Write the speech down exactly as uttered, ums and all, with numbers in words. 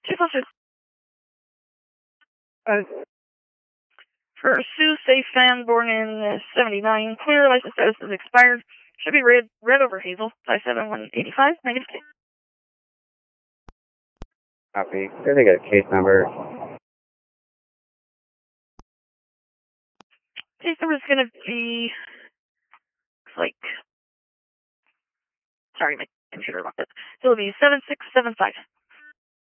Two plus two. Uh, For Sue Safe Fan, born in seventy-nine, clear, license status is expired. Should be read, read over Hazel, five seven one eight five, negative two. Copy. Can I get a case number? Case number is going to be, like, sorry, my computer locked it. So it'll be seven six seven five.